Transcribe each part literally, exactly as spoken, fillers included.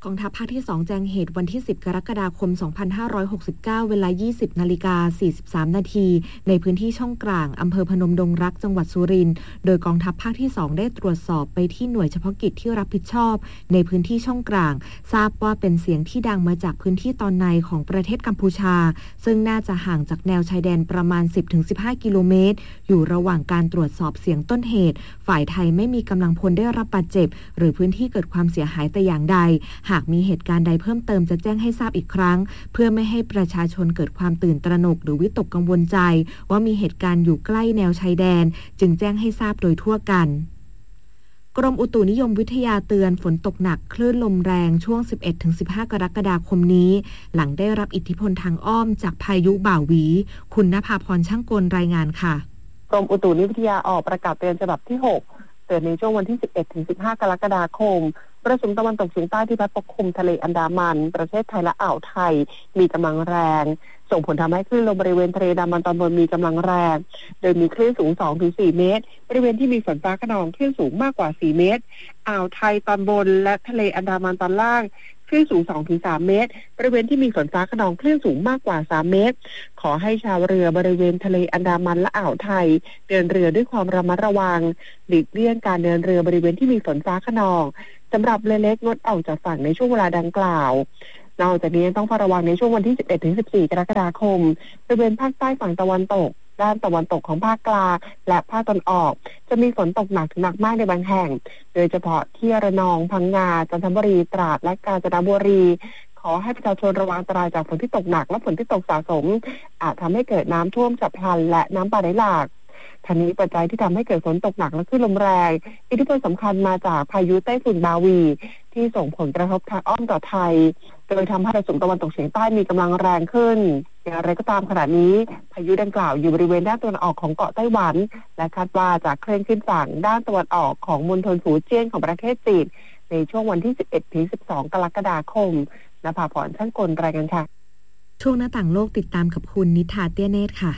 กองทัพภาคที่สองแจ้งเหตุวันที่สิบกรกฎาคมสองพันห้าร้อยหกสิบเก้าเวลา ยี่สิบนาฬิกาสี่สิบสามนาทีในพื้นที่ช่องกลางอำเภอพนมดงรักจังหวัดสุรินทร์โดยกองทัพภาคที่สองได้ตรวจสอบไปที่หน่วยเฉพาะกิจที่รับผิดชอบในพื้นที่ช่องกลางทราบว่าเป็นเสียงที่ดังมาจากพื้นที่ตอนในของประเทศกัมพูชาซึ่งน่าจะห่างจากแนวชายแดนประมาณ สิบถึงสิบห้า กิโลเมตรอยู่ระหว่างการตรวจสอบเสียงต้นเหตุฝ่ายไทยไม่มีกำลังพลได้รับบาดเจ็บหรือพื้นที่เกิดความเสียหายแต่อย่างใดหากมีเหตุการณ์ใดเพิ่มเติมจะแจ้งให้ทราบอีกครั้งเพื่อไม่ให้ประชาชนเกิดความตื่นตระหนกหรือวิตกกังวลใจว่ามีเหตุการณ์อยู่ใกล้แนวชายแดนจึงแจ้งให้ทราบโดยทั่วกันกรมอุตุนิยมวิทยาเตือนฝนตกหนักคลื่นลมแรงช่วง สิบเอ็ดถึงสิบห้า กรกฎาคมนี้หลังได้รับอิทธิพลทางอ้อมจากพายุบ่าวหวีคุณณภาพรช่างกลรายงานค่ะกรมอุตุนิยมวิทยาออกประกาศเตือนฉบับที่หกเตือนในช่วงวันที่ สิบเอ็ดถึงสิบห้า กรกฎาคมมรสุมตะวันตกเฉียงใต้ที่พัดปกคลุมทะเลอันดามันประเทศไทยและอ่าวไทยมีกำลังแรงส่งผลทำให้คลื่นลมบริเวณทะเลอันดามันตอนบนมีกำลังแรงโดยมีคลื่นสูง สองถึงสี่ เมตรบริเวณที่มีฝนฟ้าคะนองคลื่นสูงมากกว่าสี่เมตรอ่าวไทยตอนบนและทะเลอันดามันตอนล่างคลื่นสูง สองถึงสาม เมตรบริเวณที่มีฝนฟ้าคะนองคลื่นสูงมากกว่าสามเมตรขอให้ชาวเรือบริเวณทะเลอันดามันและอ่าวไทยเดินเรือด้วยความระมัดระวังหลีกเลี่ยงการเดินเรือบริเวณที่มีฝนฟ้าคะนองสำหรับเรือเล็กงดออกจากฝั่งในช่วงเวลาดังกล่าวนอกจากนี้ต้องเฝ้าระวังในช่วงวันที่ สิบเอ็ดถึงสิบสี่ กรกฎาคมบริเวณภาคใต้ฝั่งตะวันตกด้านตะวันตกของภาคกลางและภาคตะวันออกจะมีฝนตกหนักถึงหนักมากในบางแห่งโดยเฉพาะที่ระนองพังงาจันทบุรีตราดและกาญจนบุรีขอให้ประชาชนระวังอันตรายจากฝนที่ตกหนักและฝนที่ตกสะสมอาจทำให้เกิดน้ำท่วมฉับพลันและน้ำป่าไหลหลากทั้งนี้ปัจจัยที่ทำให้เกิดฝนตกหนักและคลื่นลมแรงอิทธิพลสำคัญมาจากพายุไต้ฝุ่นบาวีที่ส่งผลกระทบทางอ้อมต่อไทยโดยทำให้มรสุมตะวันตกเฉียงใต้มีกำลังแรงขึ้นอย่างไรก็ตามขณะนี้พายุดังกล่าวอยู่บริเวณด้านตะวันออกของเกาะไต้หวันและคาดว่าจะเคลื่อนขึ้นฝั่งด้านตะวันออกของมณฑลฝูเจี้ยนของประเทศจีนในช่วงวันที่ สิบเอ็ดถึงสิบสอง กรกฎาคมณภาพรช่างกลรายงานค่ะช่วงหน้าต่างโลกติดตามกับคุณนิธาเตี้ยเนตรค่ะ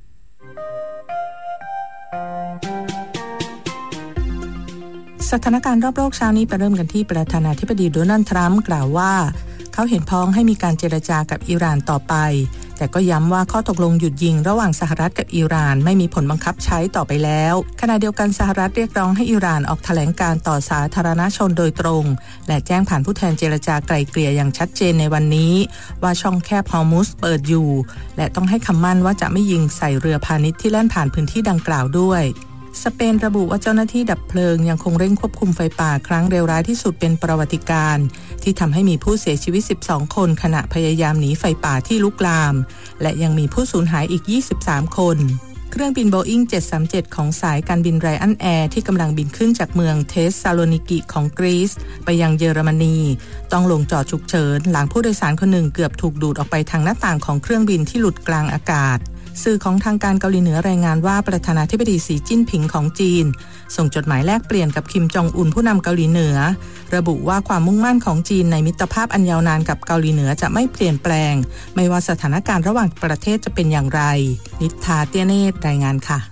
สถานการณ์รอบโลกเช้านี้ไปเริ่มกันที่ประธานาธิบดีโดนัลด์ทรัมป์กล่าวว่าเขาเห็นพ้องให้มีการเจรจากับอิหร่านต่อไปแต่ก็ย้ำว่าข้อตกลงหยุดยิงระหว่างสหรัฐกับอิหร่านไม่มีผลบังคับใช้ต่อไปแล้วขณะเดียวกันสหรัฐเรียกร้องให้อิหร่านออกแถลงการต่อสาธารณชนโดยตรงและแจ้งผ่านผู้แทนเจรจาไกล่เกลี่ยอย่างชัดเจนในวันนี้ว่าช่องแคบฮอร์มุซเปิดอยู่และต้องให้คำมั่นว่าจะไม่ยิงใส่เรือพาณิชย์ที่แล่นผ่านพื้นที่ดังกล่าวด้วยสเปนระบุว่าเจ้าหน้าที่ดับเพลิงยังคงเร่งควบคุมไฟป่าครั้งเลวร้ายที่สุดเป็นประวัติการณ์ที่ทำให้มีผู้เสียชีวิตสิบสองคนขณะพยายามหนีไฟป่าที่ลุกลามและยังมีผู้สูญหายอีกยี่สิบสามคนเครื่องบิน Boeing เจ็ดสามเจ็ดของสายการบินไรอันแอร์ที่กำลังบินขึ้นจากเมืองเทสซาโลนิกิของกรีซไปยังเยอรมนีต้องลงจอดฉุกเฉินหลังผู้โดยสารคนหนึ่งเกือบถูกดูดออกไปทางหน้าต่างของเครื่องบินที่หลุดกลางอากาศสื่อของทางการเกาหลีเหนือรายงานว่าประธานาธิบดีสีจิ้นผิงของจีนส่งจดหมายแลกเปลี่ยนกับคิมจองอุนผู้นำเกาหลีเหนือระบุว่าความมุ่งมั่นของจีนในมิตรภาพอันยาวนานกับเกาหลีเหนือจะไม่เปลี่ยนแปลงไม่ว่าสถานการณ์ระหว่างประเทศจะเป็นอย่างไรนิธาเตี้ยเนตรรายงานค่ะ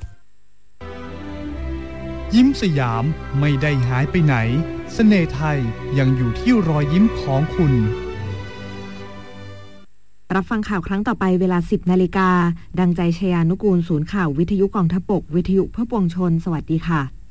ยิ้มสยามไม่ได้หายไปไหนเสน่ห์ไทยยังอยู่ที่รอยยิ้มของคุณรับฟังข่าวครั้งต่อไปเวลา สิบนาฬิกาดังใจชยานุกูลศูนย์ข่าววิทยุกองทัพบกวิทยุเพื่อปวงชนสวัสดีค่ะ